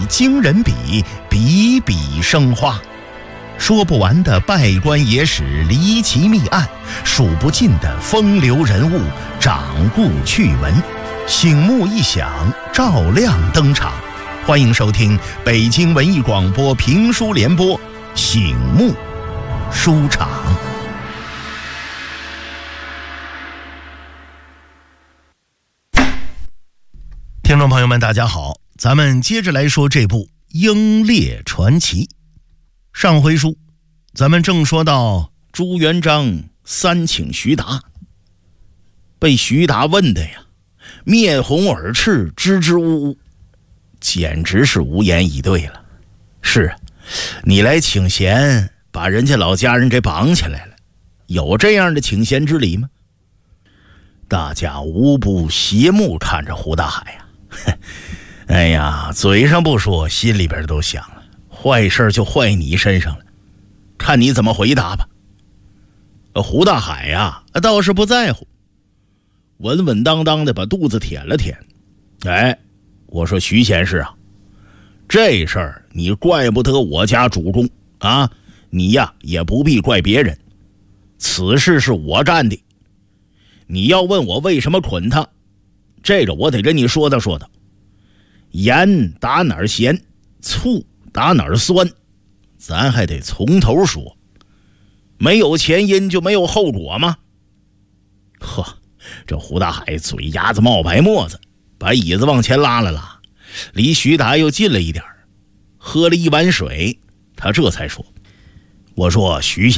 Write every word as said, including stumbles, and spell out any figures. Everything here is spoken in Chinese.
惊人笔，笔笔生花。说不完的拜官野史、离奇密案，数不尽的风流人物、掌故趣闻，醒目一响，照亮登场。欢迎收听北京文艺广播评书联播《醒目书场》。听众朋友们，大家好，咱们接着来说这部《英烈传奇》。上回书咱们正说到朱元璋三请徐达，被徐达问的呀面红耳赤，支支吾吾，简直是无言以对了。是啊，你来请贤，把人家老家人给绑起来了，有这样的请贤之礼吗？大家无不斜目看着胡大海呀、啊，哎呀，嘴上不说，心里边都想了，坏事就坏你身上了，看你怎么回答吧。胡大海呀、啊，倒是不在乎，稳稳当当的把肚子舔了舔。哎，我说徐贤士啊，这事儿你怪不得我家主公啊，你呀也不必怪别人，此事是我干的。你要问我为什么捆他，这个我得跟你说道说道。盐打哪儿咸，醋打哪儿酸，咱还得从头说。没有前因就没有后果吗？呵，这胡大海嘴牙子冒白沫子，把椅子往前拉了拉，离徐达又近了一点，喝了一碗水，他这才说：我说徐先